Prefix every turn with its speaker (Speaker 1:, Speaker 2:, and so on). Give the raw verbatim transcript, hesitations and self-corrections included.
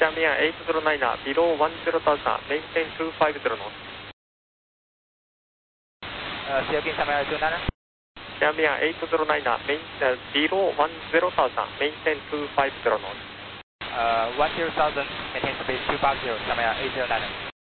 Speaker 1: Xiamen eight zero nine, below one zero thousand, maintain two five zero knots.
Speaker 2: Uh, say again, Xiamen eight zero nine.
Speaker 1: Xiamen eight zero nine, main, uh, below one zero thousand, maintain two five zero knots.
Speaker 2: Uh, one zero thousand, maintain speed two five zero, Xiamen eight zero nine.